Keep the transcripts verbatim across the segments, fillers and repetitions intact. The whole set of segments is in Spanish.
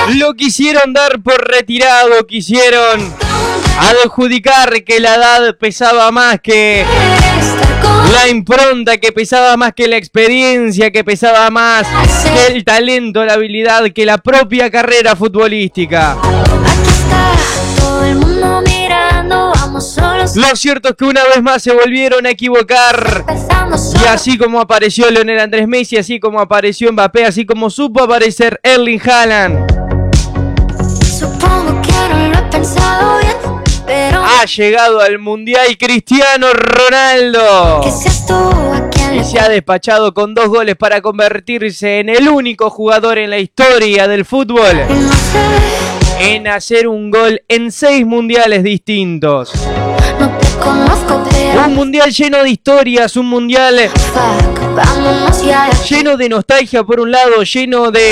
Lo quisieron dar por retirado, quisieron adjudicar que la edad pesaba más que la impronta, que pesaba más que la experiencia, que pesaba más que el talento, la habilidad, que la propia carrera futbolística. Lo cierto es que una vez más se volvieron a equivocar. Y así como apareció Lionel Andrés Messi, así como apareció Mbappé, así como supo aparecer Erling Haaland, ha llegado al Mundial Cristiano Ronaldo. Y se ha despachado con dos goles para convertirse en el único jugador en la historia del fútbol en hacer un gol en seis mundiales distintos. Un mundial lleno de historias, un mundial lleno de nostalgia por un lado, lleno de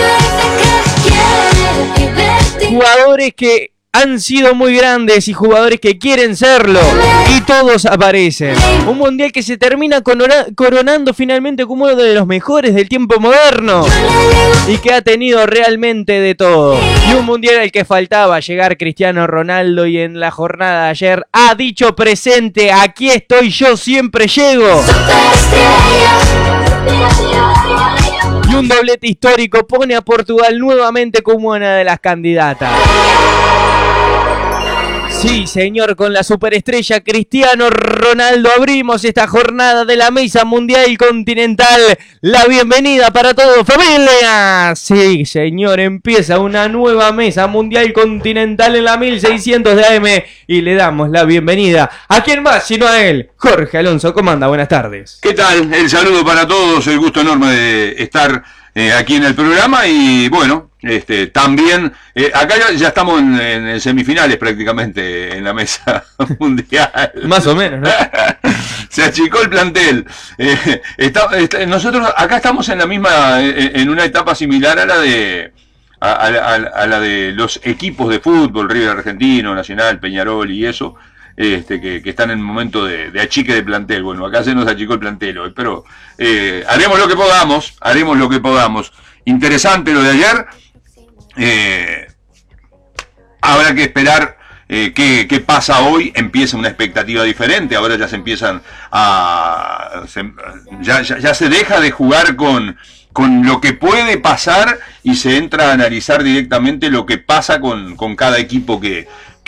jugadores que han sido muy grandes y jugadores que quieren serlo, y todos aparecen. Un mundial que se termina corona coronando finalmente como uno de los mejores del tiempo moderno y que ha tenido realmente de todo. Y un mundial al que faltaba llegar Cristiano Ronaldo, y en la jornada de ayer ha dicho presente: aquí estoy yo, siempre llego. Y un doblete histórico pone a Portugal nuevamente como una de las candidatas. Sí, señor, con la superestrella Cristiano Ronaldo abrimos esta jornada de la Mesa Mundial Continental. La bienvenida para todos, familia. Sí, señor, empieza una nueva Mesa Mundial Continental en la mil seiscientos de A M y le damos la bienvenida a quién más sino a él, Jorge Alonso. ¿Cómo anda? Buenas tardes. ¿Qué tal? El saludo para todos, el gusto enorme de estar eh, aquí en el programa y bueno, este, también, eh, acá ya, ya estamos en, en semifinales prácticamente en la Mesa Mundial. Más o menos, ¿no? Se achicó el plantel. Eh, está, está, nosotros acá estamos en la misma, en, en una etapa similar a la de a, a, a, a la de los equipos de fútbol, River Argentino, Nacional, Peñarol y eso. Este, que, que están en el momento de, de achique de plantel. Bueno, acá se nos achicó el plantel hoy, pero eh, haremos lo que podamos, haremos lo que podamos. Interesante lo de ayer. Eh, habrá que esperar eh, qué, qué pasa hoy. Empieza una expectativa diferente. Ahora ya se empiezan a... Se, ya, ya, ya se deja de jugar con... con lo que puede pasar y se entra a analizar directamente lo que pasa con, con cada equipo que,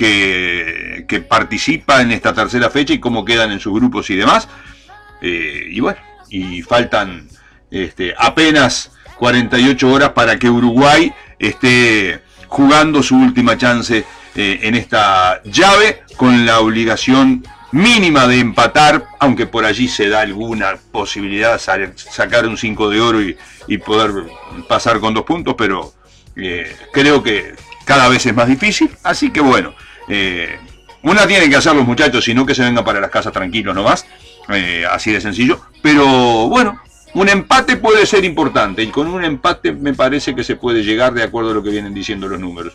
que, que participa en esta tercera fecha y cómo quedan en sus grupos y demás. Eh, y bueno, y faltan este, apenas cuarenta y ocho horas para que Uruguay esté jugando su última chance eh, en esta llave, con la obligación mínima de empatar, aunque por allí se da alguna posibilidad de sacar un cinco de oro y, y poder pasar con dos puntos, pero eh, creo que cada vez es más difícil, así que bueno, eh, una tiene que hacer los muchachos, sino que se vengan para las casas tranquilos nomás, eh, así de sencillo, pero bueno, un empate puede ser importante, y con un empate me parece que se puede llegar de acuerdo a lo que vienen diciendo los números,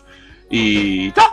y ta,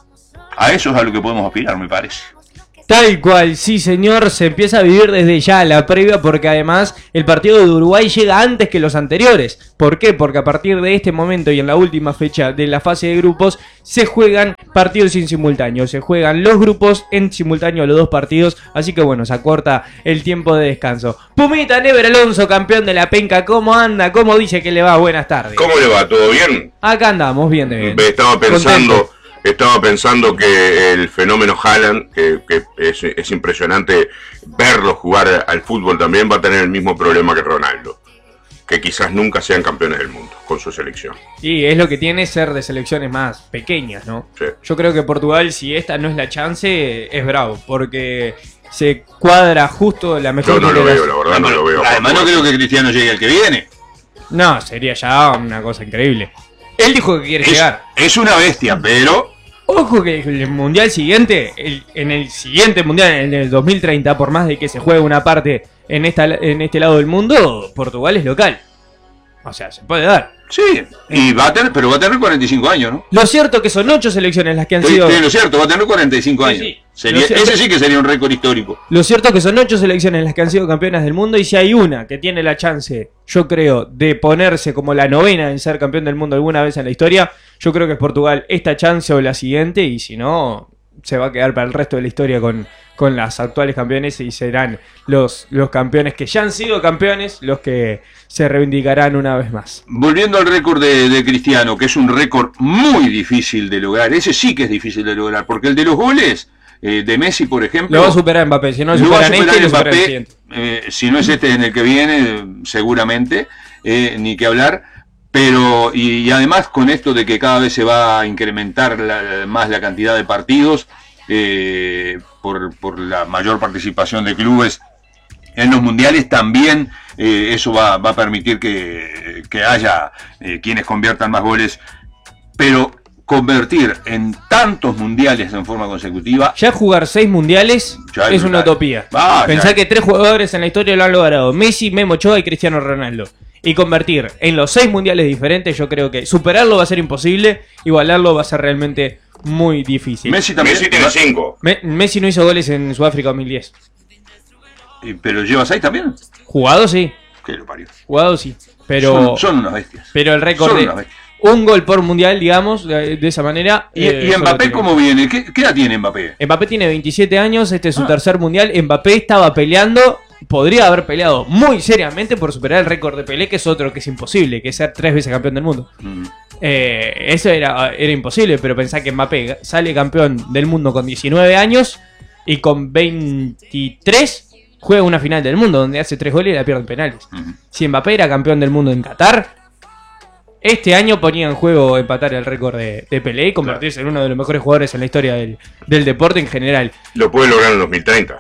a eso es a lo que podemos aspirar, me parece. Tal cual, sí señor, se empieza a vivir desde ya la previa, porque además el partido de Uruguay llega antes que los anteriores. ¿Por qué? Porque a partir de este momento y en la última fecha de la fase de grupos se juegan partidos en simultáneo, se juegan los grupos en simultáneo los dos partidos, así que bueno, se acorta el tiempo de descanso. Pumita Never Alonso, campeón de la penca, ¿cómo anda? ¿Cómo dice que le va? Buenas tardes. ¿Cómo le va? ¿Todo bien? Acá andamos, bien de bien. Estaba pensando... Contento. Estaba pensando que el fenómeno Haaland, que, que es, es impresionante verlo jugar al fútbol, también va a tener el mismo problema que Ronaldo, que quizás nunca sean campeones del mundo con su selección. Y es lo que tiene ser de selecciones más pequeñas, ¿no? Sí. Yo creo que Portugal, si esta no es la chance, es bravo, porque se cuadra justo la mejor... Yo no lo veo, la verdad no lo veo. Además no creo que Cristiano llegue al que viene. No, sería ya una cosa increíble. Él dijo que quiere es, llegar. Es una bestia, pero... Ojo que el mundial siguiente, el, en el siguiente mundial, en el dos mil treinta, por más de que se juegue una parte en esta en este lado del mundo, Portugal es local. O sea, se puede dar. Sí, y va a tener, pero va a tener cuarenta y cinco años, ¿no? Lo cierto que son ocho selecciones las que han Sí, sido... sí, lo cierto, va a tener cuarenta y cinco Sí, años. sí. Sería, Lo cierto- ese sí que sería un récord histórico. Lo cierto que son ocho selecciones las que han sido campeonas del mundo, y si hay una que tiene la chance, yo creo, de ponerse como la novena en ser campeón del mundo alguna vez en la historia, yo creo que es Portugal, esta chance o la siguiente, y si no, se va a quedar para el resto de la historia con, con las actuales campeones, y serán los, los campeones que ya han sido campeones los que se reivindicarán una vez más. Volviendo al récord de, de Cristiano, que es un récord muy difícil de lograr, ese sí que es difícil de lograr, porque el de los goles eh, de Messi, por ejemplo, Lo va a superar Mbappé, si no lo lo va a superan superar este, lo superan el Mbappé, siguiente. eh, si no es este en el que viene, eh, seguramente, eh, ni que hablar. Pero, y, y además con esto de que cada vez se va a incrementar la, más la cantidad de partidos, eh, por, por la mayor participación de clubes en los mundiales, también eh, eso va, va a permitir que, que haya eh, quienes conviertan más goles. Pero convertir en tantos mundiales en forma consecutiva, Ya jugar seis mundiales Ya es es una brutal. utopía. Ah, Pensá ya. que tres jugadores en la historia lo han logrado: Messi, Memo Ochoa y Cristiano Ronaldo. Y convertir en los seis mundiales diferentes, yo creo que superarlo va a ser imposible, igualarlo va a ser realmente muy difícil. Messi también. Messi tiene cinco. Me- Messi no hizo goles en Sudáfrica dos mil diez. Eh, Pero lleva seis también. Jugado sí, Que lo parió. jugado sí. Pero, son, son unas bestias. pero el récord son de unas bestias. un gol por mundial, digamos, de, de esa manera. ¿Y, eh, y solo Mbappé tiene- cómo viene? ¿Qué, qué edad tiene Mbappé? Mbappé tiene veintisiete años, este es su Ah. tercer mundial. Mbappé estaba peleando, podría haber peleado muy seriamente por superar el récord de Pelé, que es otro que es imposible, que es ser tres veces campeón del mundo. Mm. Eh, eso era, era imposible, pero pensá que Mbappé sale campeón del mundo con diecinueve años y con veintitrés juega una final del mundo donde hace tres goles y la pierde en penales. Mm. Si Mbappé era campeón del mundo en Qatar, este año ponía en juego empatar el récord de, de Pelé y convertirse en uno de los mejores jugadores en la historia del, del deporte en general. Lo puede lograr en dos mil treinta.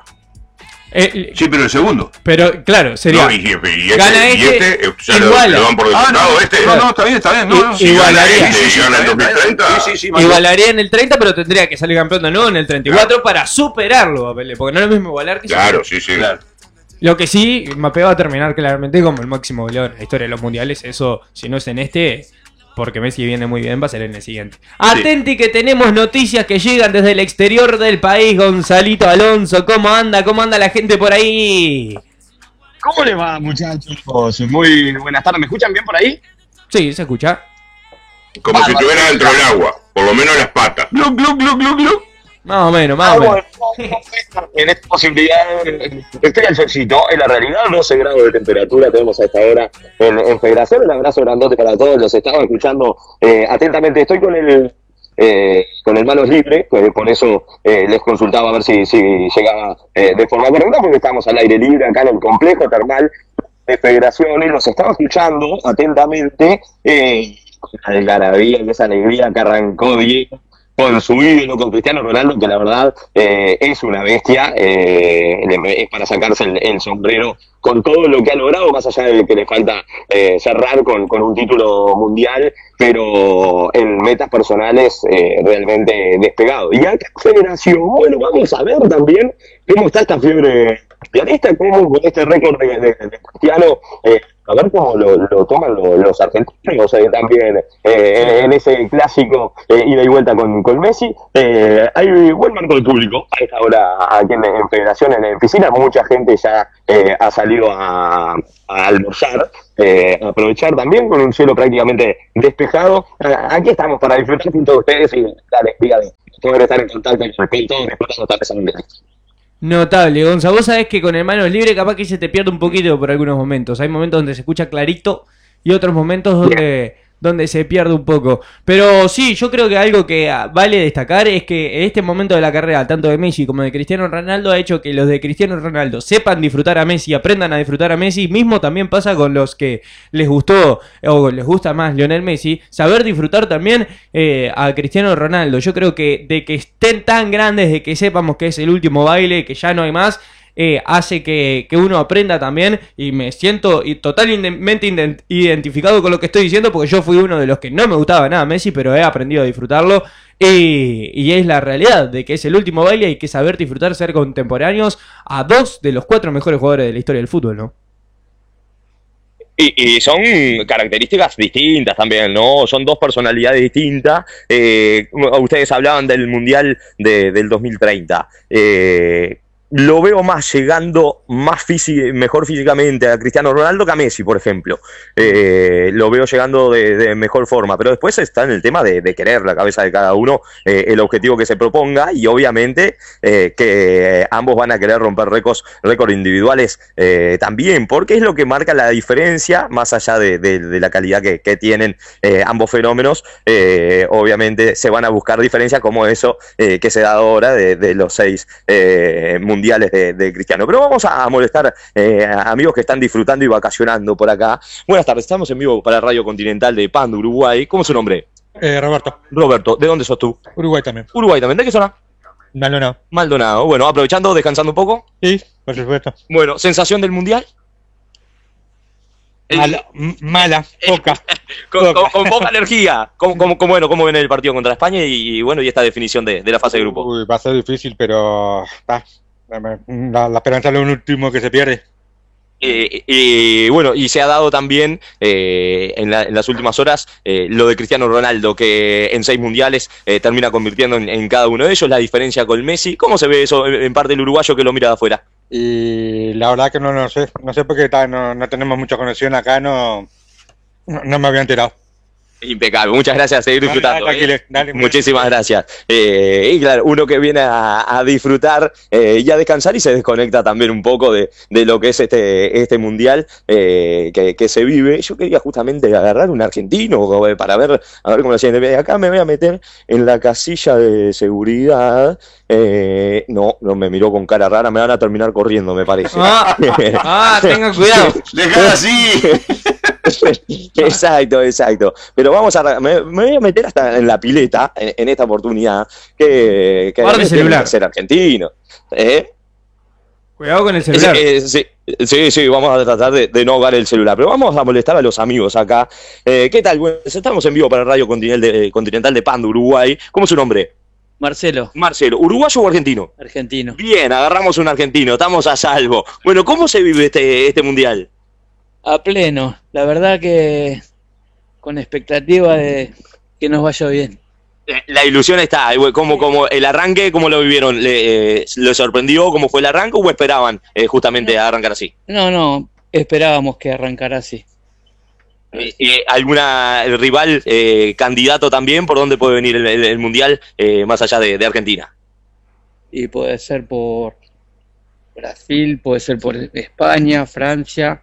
Eh, Sí, pero el segundo. pero claro, sería... No, y, y este, Gana y este, este, eh, ya lo, iguala. lo dan por Ah, descontado no, este. no, no, está bien, está bien. No, no, I- sí, igualaría. gana, Sí, sí, está gana bien, el está bien. dos mil treinta. Sí, sí, sí, Mario. Igualaría en el treinta, pero tendría que salir campeón de nuevo en el treinta y cuatro para superarlo a Pelé, porque no es lo mismo igualar que Claro, superar. sí, sí. Claro. Lo que sí, Mbappé va a terminar claramente como el máximo goleador en la historia de los mundiales. Eso, si no es en este, porque Messi viene muy bien, va a ser en el siguiente. Atenti que tenemos noticias que llegan desde el exterior del país. Gonzalito Alonso, ¿cómo anda? ¿Cómo anda la gente por ahí? ¿Cómo les va, muchachos? Muy buenas tardes. ¿Me escuchan bien por ahí? Sí, se escucha. Como si Bárbaro. estuviera dentro del agua, por lo menos las patas. Gluc, gluc, gluc, gluc, gluc. Más o menos, más o menos. En esta posibilidad, estoy al solcito. En la realidad, doce grados de temperatura tenemos a esta hora en, en Federación. Un abrazo grandote para todos. Los estaba escuchando eh, atentamente. Estoy con el eh, con el manos libre, pues por eso eh, les consultaba a ver si, si llegaba eh, de forma correcta, porque estamos al aire libre acá en el complejo termal de Federación y los estaba escuchando atentamente. Eh, con esa algarabía y esa alegría que arrancó Diego con su ídolo, con Cristiano Ronaldo, que la verdad eh, es una bestia, eh, es para sacarse el, el sombrero con todo lo que ha logrado, más allá de que le falta eh, cerrar con, con un título mundial, pero en metas personales eh, realmente despegado. Y acá en Federación, bueno, vamos a ver también cómo está esta fiebre cristianista, cómo con este récord de, de, de Cristiano, eh, a ver cómo lo, lo toman los, los argentinos eh, también eh, en, en ese clásico eh, ida y vuelta con, con Messi. Eh, hay buen marco de público a esta hora aquí en, en Federación, en la piscina. Mucha gente ya eh, ha salido a, a almorzar, eh, a aprovechar también con un cielo prácticamente despejado. A- aquí estamos para disfrutar junto a ustedes y la alegría de poder estar en contacto con todos disfrutando esta mesa mundial. Notable, Gonza. Vos sabés que con el manos libre capaz que se te pierde un poquito por algunos momentos. Hay momentos donde se escucha clarito y otros momentos donde, donde se pierde un poco. Pero sí, yo creo que algo que ah, vale destacar es que en este momento de la carrera, tanto de Messi como de Cristiano Ronaldo, ha hecho que los de Cristiano Ronaldo sepan disfrutar a Messi, aprendan a disfrutar a Messi. Mismo también pasa con los que les gustó o les gusta más Lionel Messi, saber disfrutar también eh, a Cristiano Ronaldo. Yo creo que de que estén tan grandes, de que sepamos que es el último baile, que ya no hay más, eh, hace que, que uno aprenda también, y me siento y totalmente ident- identificado con lo que estoy diciendo, porque yo fui uno de los que no me gustaba nada Messi, pero he aprendido a disfrutarlo, y, y es la realidad de que es el último baile. Hay que saber disfrutar, ser contemporáneos a dos de los cuatro mejores jugadores de la historia del fútbol, ¿no? Y, y son características distintas también, ¿no? Son dos personalidades distintas. Eh, ustedes hablaban del Mundial de, del dos mil treinta. Eh, lo veo más llegando más físico, mejor físicamente a Cristiano Ronaldo que a Messi, por ejemplo. Eh, lo veo llegando de, de mejor forma, pero después está en el tema de, de querer la cabeza de cada uno, eh, el objetivo que se proponga, y obviamente eh, que ambos van a querer romper récords récord individuales eh, también, porque es lo que marca la diferencia, más allá de, de, de la calidad que, que tienen eh, ambos fenómenos. Eh, obviamente se van a buscar diferencias como eso eh, que se da ahora de, de los seis eh, mundiales De, de Cristiano. Pero vamos a molestar eh, a amigos que están disfrutando y vacacionando por acá. Buenas tardes, estamos en vivo para Radio Continental de Pando, Uruguay. ¿Cómo es su nombre? Eh, Roberto. Roberto, ¿de dónde sos tú? Uruguay también. Uruguay también, ¿de qué zona? Maldonado. Maldonado, bueno, aprovechando, descansando un poco. Sí, por supuesto. Bueno, ¿sensación del Mundial? Mala, mala, poca. con, con, con poca energía. ¿Cómo, cómo, cómo, bueno, ¿Cómo ven el partido contra España y, y bueno, y esta definición de, de la fase de grupo? Uy, va a ser difícil, pero ah, la, la esperanza es lo último que se pierde. Eh, y bueno, y se ha dado también eh, en, la, en las últimas horas eh, lo de Cristiano Ronaldo, que en seis mundiales eh, termina convirtiendo en, en cada uno de ellos, la diferencia con Messi. ¿Cómo se ve eso en, en parte el uruguayo que lo mira de afuera? Y la verdad que no, no sé, no sé porque ta, no, no tenemos mucha conexión acá, no, no, no me había enterado. Impecable, muchas gracias, seguir disfrutando. Dale, dale, ¿eh? dale, Muchísimas gracias. Eh, y claro, uno que viene a, a disfrutar eh, y a descansar y se desconecta también un poco de, de lo que es este, este mundial eh, que, que se vive. Yo quería justamente agarrar un argentino para ver, a ver cómo lo hacían. Acá me voy a meter en la casilla de seguridad. Eh, no, no me miró con cara rara, me van a terminar corriendo, me parece. Ah, ah tengan cuidado. Dejad así. Exacto, exacto. Pero vamos a me, me voy a meter hasta en la pileta en, en esta oportunidad que, que Guarde el celular. ser argentino. ¿Eh? Cuidado con el celular. Eh, sí, sí, sí, vamos a tratar de, de no ahogar el celular. Pero vamos a molestar a los amigos acá. Eh, ¿Qué tal? Bueno, estamos en vivo para Radio Continental de, Continental de Pando, Uruguay. ¿Cómo es su nombre? Marcelo. Marcelo, ¿uruguayo o argentino? Argentino. Bien, agarramos un argentino, estamos a salvo. Bueno, ¿cómo se vive este, este mundial? A pleno. La verdad que con expectativa de que nos vaya bien. La ilusión está. ¿Cómo, cómo el arranque, cómo lo vivieron? ¿Le, eh, ¿Le sorprendió cómo fue el arranque o esperaban eh, justamente a arrancar así? No, no, esperábamos que arrancara así. Eh, ¿Alguna rival eh, candidato también por dónde puede venir el, el, el mundial eh, más allá de, de Argentina? Y puede ser por Brasil, puede ser por España, Francia.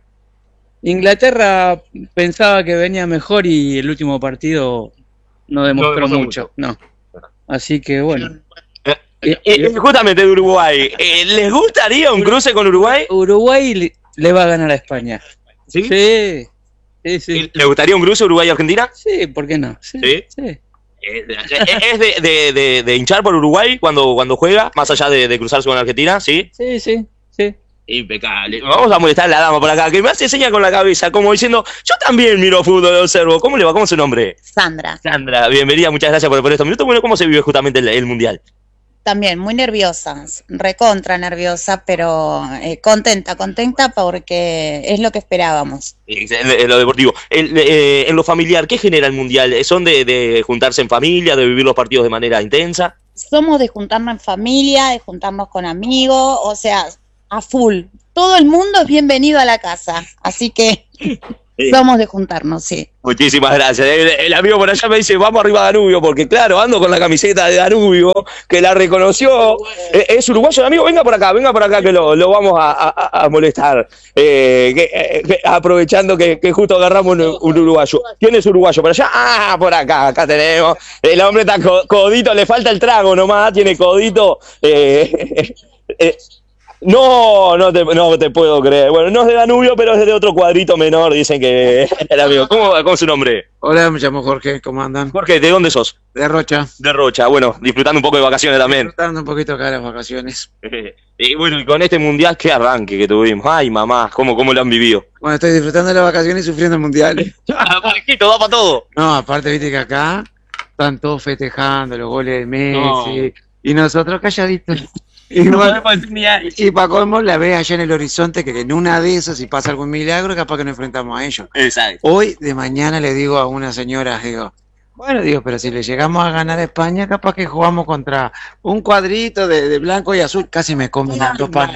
Inglaterra pensaba que venía mejor y el último partido no demostró, no demostró mucho. mucho, no. Así que bueno. Eh, eh, eh, justamente de Uruguay, eh, ¿les gustaría un cruce con Uruguay? Uruguay le, le va a ganar a España. ¿Sí? Sí. Sí, sí. ¿Le gustaría un cruce Uruguay-Argentina? Sí, ¿por qué no? Sí. ¿Sí? Sí. ¿Es de, de, de, de hinchar por Uruguay cuando, cuando juega, más allá de, de cruzarse con Argentina? ¿Sí? Sí, sí, sí. Impecable. Vamos a molestar a la dama por acá, que me hace seña con la cabeza, como diciendo, yo también miro fútbol, observo. ¿Cómo le va? ¿Cómo es su nombre? Sandra. Sandra, bienvenida, muchas gracias por, por estos minutos. Bueno, ¿cómo se vive justamente el, el Mundial? También muy nerviosa, recontra nerviosa, pero eh, contenta, contenta porque es lo que esperábamos. En, en lo deportivo. En, eh, en lo familiar, ¿qué genera el Mundial? ¿Son de, de juntarse en familia, de vivir los partidos de manera intensa? Somos de juntarnos en familia, de juntarnos con amigos, o sea, a full. Todo el mundo es bienvenido a la casa, así que sí. Somos de juntarnos, sí. Muchísimas gracias. El, el amigo por allá me dice, vamos arriba a Danubio, porque claro, ando con la camiseta de Danubio, que la reconoció. Eh, es uruguayo el amigo, venga por acá, venga por acá, que lo, lo vamos a, a, a molestar. Eh, que, eh, que, aprovechando que, que justo agarramos un, un uruguayo. ¿Quién es uruguayo por allá? Ah, por acá, acá tenemos. El hombre está codito, le falta el trago nomás, tiene codito. Eh, eh, No, no te, no te puedo creer. Bueno, no es de Danubio, pero es de otro cuadrito menor, dicen que el amigo. ¿Cómo, cómo es su nombre? Hola, me llamo Jorge, ¿cómo andan? Jorge, ¿de dónde sos? De Rocha. De Rocha, bueno, disfrutando un poco de vacaciones también. Disfrutando un poquito acá de las vacaciones. Y bueno, y con este mundial, qué arranque que tuvimos. Ay, mamá, ¿cómo, cómo lo han vivido? Bueno, estoy disfrutando de las vacaciones y sufriendo el mundial. Marquito, va para todo. No, aparte, viste que acá están todos festejando los goles de Messi. No. Y nosotros calladitos. Y, No bueno, podemos decir ni a- y para colmo la ves allá en el horizonte que en una de esas, si pasa algún milagro, capaz que nos enfrentamos a ellos. Exacto. Hoy de mañana le digo a una señora, digo, bueno, digo, pero si le llegamos a ganar a España, capaz que jugamos contra un cuadrito de, de blanco y azul, casi me comen las dos panes.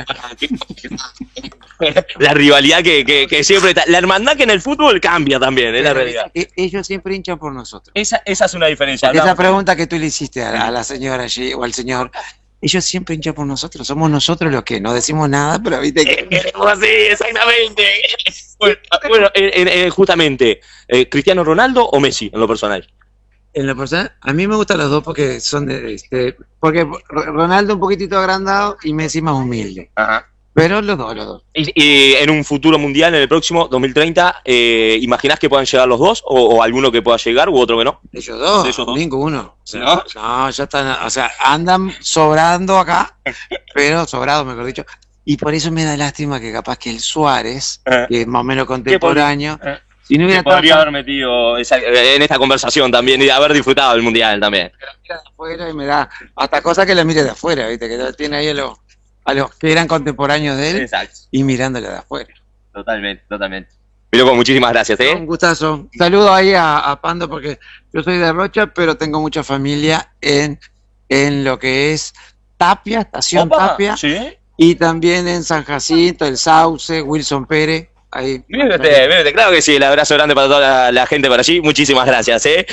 La rivalidad que, que, que siempre está. La hermandad que en el fútbol cambia también, es la realidad. E- Ellos siempre hinchan por nosotros. Esa, esa es una diferencia. Esa Hablamos- pregunta que tú le hiciste a, a la señora allí o al señor, ellos siempre hinchan por nosotros. Somos nosotros los que no decimos nada, pero viste que... Queremos así, exactamente. Bueno, bueno, eh, eh, eh, justamente, eh, ¿Cristiano Ronaldo o Messi en lo personal? En la persona, a mí me gustan los dos porque son de, este, porque Ronaldo un poquitito agrandado y Messi más humilde. Ajá. Pero los dos, los dos. Y, y en un futuro mundial, en el próximo dos mil treinta, eh, ¿imaginás que puedan llegar los dos? O, o alguno que pueda llegar u otro que no? Ellos dos, ¿De ellos dos? ninguno. O sea, ¿No? ¿No? ya están, o sea, andan sobrando acá, pero sobrados, mejor dicho. Y por eso me da lástima que capaz que el Suárez, Eh. que es más o menos contemporáneo, Eh. si no hubiera Que podría estado haber metido esa- en esta conversación también y haber disfrutado del mundial también. mira de afuera y me da hasta cosas que la mire de afuera, viste, que tiene ahí a los, a los que eran contemporáneos de él Exacto. y mirándole de afuera. Totalmente, totalmente. Pero con muchísimas gracias, ¿eh? Un gustazo. Saludo ahí a, a Pando porque yo soy de Rocha, pero tengo mucha familia en, en lo que es Tapia, Estación Opa, Tapia, ¿sí? y también en San Jacinto, El Sauce, Wilson Pérez. Ahí. Mírate, mírate, claro que sí, el abrazo grande para toda la, la gente por allí, muchísimas gracias, ¿eh?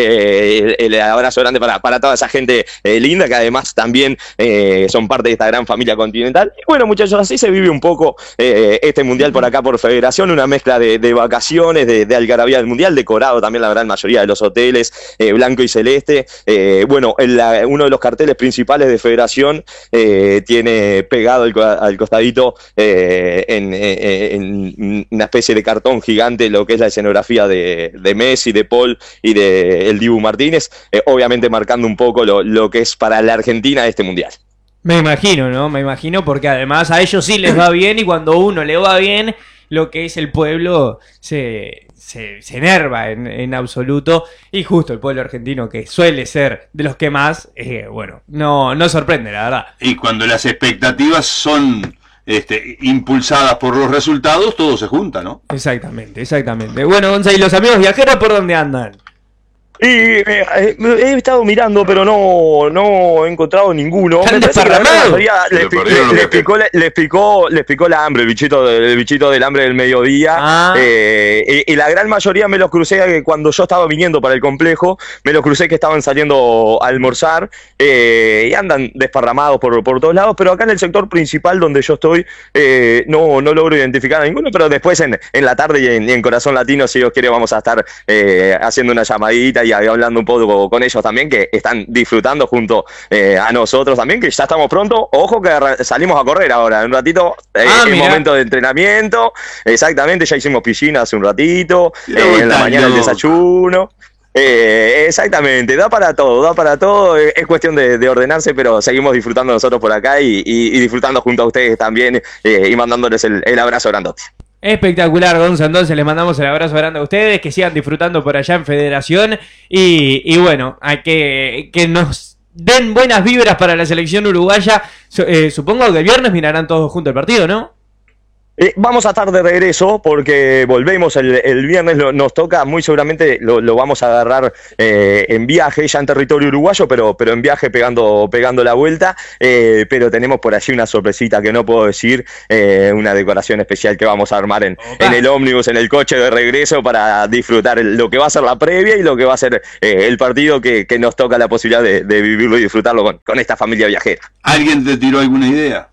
Eh, el, el abrazo grande para, para toda esa gente eh, linda que además también eh, son parte de esta gran familia continental. Y bueno, muchachos, así se vive un poco eh, este mundial por acá por Federación, una mezcla de, de vacaciones, de, de algarabía del mundial, decorado también la gran mayoría de los hoteles, eh, blanco y celeste. Eh, bueno, el, la- uno de los carteles principales de Federación eh, tiene pegado al, co- al costadito eh, en, en- en una especie de cartón gigante lo que es la escenografía de, de Messi, de Paul y de el Dibu Martínez, eh, obviamente marcando un poco lo, lo que es para la Argentina este mundial. Me imagino, ¿no? Me imagino porque además a ellos sí les va bien y cuando uno le va bien, lo que es el pueblo se, se, se enerva en, en absoluto. Y justo el pueblo argentino, que suele ser de los que más, eh, bueno, no, no sorprende, la verdad. Y cuando las expectativas son este, impulsadas por los resultados, todo se junta, ¿no? Exactamente, exactamente. Bueno, Gonza, ¿y los amigos viajeros por dónde andan? Y eh, eh, he estado mirando, pero no, no he encontrado ninguno. ¿Están Me parece que la gran desparramados? mayoría Se les, le pi- perdieron los les viajeros. picó, les, picó, les picó el hambre, el bichito, de- el bichito del hambre del mediodía. Ah. Eh, y, y la gran mayoría me los crucé que cuando yo estaba viniendo para el complejo, me los crucé que estaban saliendo a almorzar eh, y andan desparramados por, por todos lados. Pero acá en el sector principal donde yo estoy, eh, no, no logro identificar a ninguno. Pero después en, en la tarde y en, y en Corazón Latino, si Dios quiere, vamos a estar eh, haciendo una llamadita y hablando un poco con ellos también, que están disfrutando junto eh, a nosotros también, que ya estamos pronto. Ojo que arran- salimos a correr ahora, en un ratito, eh, Ah, el mirá. momento de entrenamiento. Exactamente, ya hicimos piscina hace un ratito, Qué eh, en la brutal, mañana el loco. desayuno. Eh, exactamente, da para todo, da para todo, eh, es cuestión de, de ordenarse, pero seguimos disfrutando nosotros por acá y, y- y disfrutando junto a ustedes también eh, y mandándoles el, el abrazo grandote. Espectacular, Gonza. Entonces les mandamos el abrazo grande a ustedes, que sigan disfrutando por allá en Federación y, y bueno, a que, que nos den buenas vibras para la selección uruguaya. Su- eh, supongo que el viernes mirarán todos juntos el partido, ¿no? Eh, vamos a estar de regreso porque volvemos el, el viernes, lo- nos toca, muy seguramente lo, lo vamos a agarrar eh, en viaje, ya en territorio uruguayo, pero, pero en viaje pegando, pegando la vuelta, eh, pero tenemos por allí una sorpresita que no puedo decir, eh, una decoración especial que vamos a armar en, Opa. en el ómnibus, en el coche de regreso para disfrutar el- lo que va a ser la previa y lo que va a ser eh, el partido que, que nos toca la posibilidad de, de vivirlo y disfrutarlo con, con esta familia viajera. ¿Alguien te tiró alguna idea?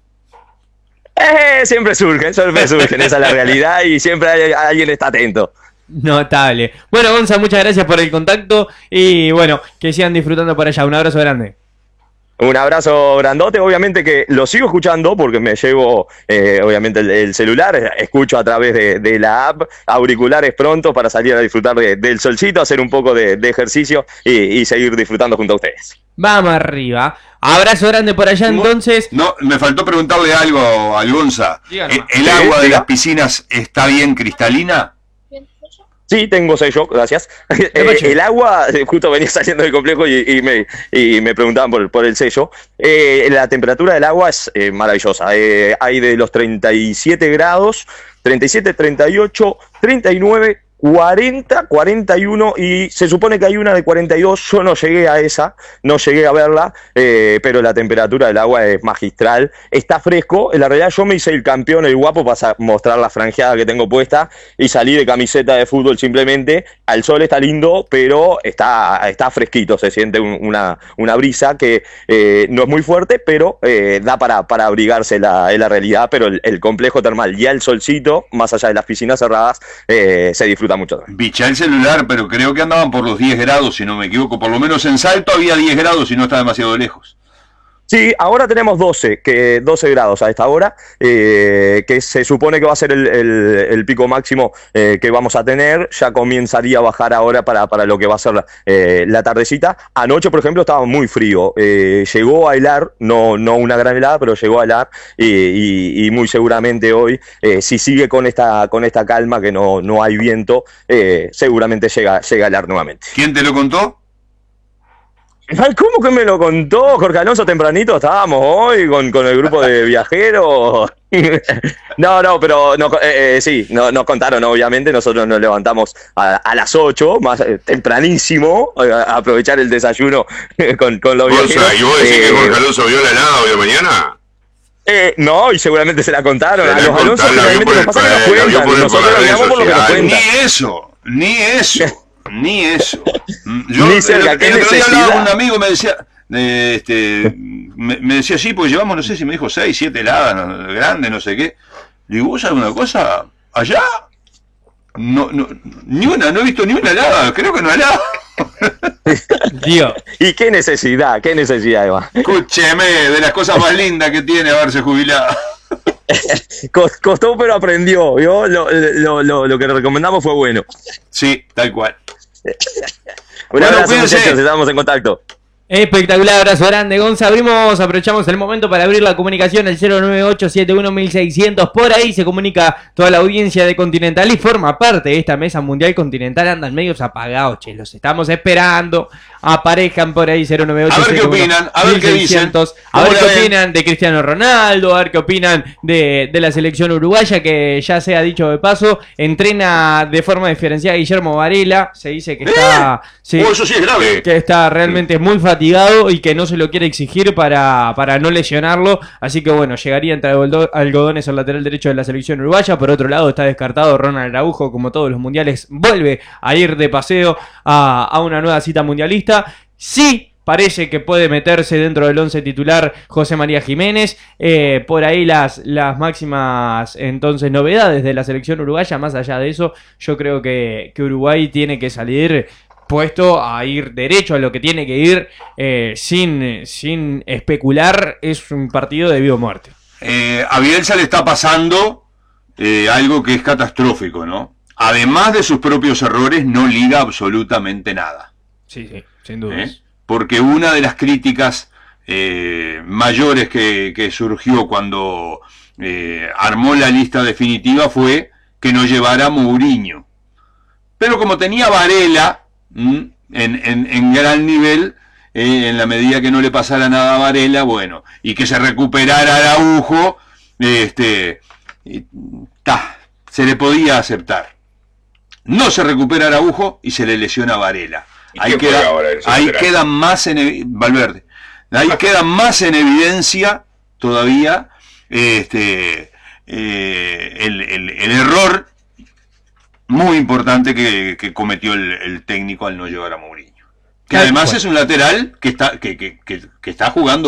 Eh, siempre surgen, siempre surgen, esa es la realidad y siempre hay- alguien está atento. Notable. Bueno, Gonza, muchas gracias por el contacto y bueno, que sigan disfrutando por allá. Un abrazo grande. Un abrazo grandote, obviamente que lo sigo escuchando porque me llevo eh, obviamente el, el celular, escucho a través de, de la app, auriculares pronto para salir a disfrutar de- del solcito, hacer un poco de, de ejercicio y, y seguir disfrutando junto a ustedes. Vamos arriba. Abrazo grande por allá entonces. No, me faltó preguntarle algo al Gonza. Diga ¿El, nomás. el Sí, agua de diga. las piscinas está bien cristalina? Sí, tengo sello, gracias. Eh, el agua, justo venía saliendo del complejo y, y, me, y me preguntaban por, por el sello. Eh, la temperatura del agua es eh, maravillosa. Eh, hay de los treinta y siete grados, treinta y siete, treinta y ocho, treinta y nueve, cuarenta, cuarenta y uno y se supone que hay una de cuarenta y dos. Yo no llegué a esa, no llegué a verla, eh, pero la temperatura del agua es magistral, está fresco. En la realidad yo me hice el campeón, el guapo, para mostrar la franjeada que tengo puesta y salí de camiseta de fútbol simplemente. Al sol está lindo, pero está, está fresquito, se siente un, una, una brisa que eh, no es muy fuerte, pero eh, da para, para abrigarse la, en la realidad. Pero el, el complejo termal, ya el solcito, más allá de las piscinas cerradas, eh, se disfruta mucho. Biché el celular, pero creo que andaban por los diez grados, si no me equivoco. Por lo menos en Salto había diez grados y no está demasiado lejos. Sí, ahora tenemos doce, que doce grados a esta hora, eh, que se supone que va a ser el, el, el pico máximo eh, que vamos a tener. Ya comenzaría a bajar ahora para, para lo que va a ser la, eh, la tardecita. Anoche, por ejemplo, estaba muy frío. Eh, llegó a helar, no, no una gran helada, pero llegó a helar y, y, y muy seguramente hoy, eh, si sigue con esta, con esta calma, que no, no hay viento, eh, seguramente llega, llega a helar nuevamente. ¿Quién te lo contó? Ay, ¿cómo que me lo contó Jorge Alonso tempranito? Estábamos hoy con, con el grupo de viajeros. No, no, pero no, eh, eh, sí, no, nos contaron, obviamente. Nosotros nos levantamos a, a las ocho, más eh, tempranísimo, a, a aprovechar el desayuno con, con los viajeros. ¿Y vos decís eh, que Jorge Alonso vio la helada hoy de mañana? Eh, no, y seguramente se la contaron. Se a la los Alonso contaron, la vio generalmente por nos el- pasa que nos la vio cuentan. por el- Nosotros por las lo redes miramos por lo que nos sociales. cuentan. Ni eso, ni eso, ni eso. Yo, Ni el, cerca, el ¿qué otro día necesidad? hablaba con un amigo, me decía, eh, este, me, me decía, sí, pues llevamos, no sé si me dijo seis, siete heladas, no, grandes, no sé qué. Le digo, ¿vos sabés una cosa? Allá, no, no, ni una, no he visto ni una helada, creo que no helada. Dios. ¿Y qué necesidad? ¿Qué necesidad, Eva? Escúcheme, de las cosas más lindas que tiene haberse jubilado. Cos- Costó, pero aprendió. ¿Vio? Lo, lo, lo, lo que le recomendamos fue bueno. Sí, tal cual. Un Bueno, abrazo, cuídense. muchachos, estamos en contacto. Espectacular, abrazo grande, Gonza. Abrimos, aprovechamos el momento para abrir la comunicación al cero nueve ocho siete uno mil seiscientos. Por ahí se comunica toda la audiencia de Continental y forma parte de esta mesa mundial Continental. Andan medios apagados, che, los estamos esperando. Aparezcan por ahí cero nueve ocho A ver qué siete uno opinan, a ver mil qué dicen. seiscientos. A ¿Cómo ver la qué ven? opinan de Cristiano Ronaldo, a ver qué opinan de, de la selección uruguaya, que ya se ha dicho de paso, entrena de forma diferenciada Guillermo Varela. Se dice que está... sí, Oh, eso sí es grave. que está realmente muy fatigado y que no se lo quiere exigir para, para no lesionarlo. Así que bueno, llegaría entre algodo- algodones al lateral derecho de la selección uruguaya. Por otro lado está descartado Ronald Araujo, como todos los mundiales, vuelve a ir de paseo a, a una nueva cita mundialista. Sí, parece que puede meterse dentro del once titular José María Jiménez. Eh, por ahí las, las máximas entonces novedades de la selección uruguaya. Más allá de eso, yo creo que, que Uruguay tiene que salir puesto a ir derecho a lo que tiene que ir, eh, sin, sin especular. Es un partido de vida o muerte. Eh, a Bielsa le está pasando eh, algo que es catastrófico, ¿no? Además de sus propios errores, no liga absolutamente nada. Sí, sí, sin duda. ¿Eh? Porque una de las críticas eh, mayores que, que surgió cuando eh, armó la lista definitiva fue que no llevara a Mourinho. Pero como tenía Varela en, en, en gran nivel, eh, en la medida que no le pasara nada a Varela, bueno, y que se recuperara Araujo, este, y, ta, se le podía aceptar. No se recupera Araujo y se le lesiona a Varela. ¿Y Ahí quién juega queda, ahora en ese ahí lateral? queda más en evi- Valverde. Ahí queda más en evidencia todavía este eh, el, el, el error muy importante que, que cometió el, el técnico al no llevar a Mourinho. Que Tal además cual. es un lateral que está, que, que, que, que está jugando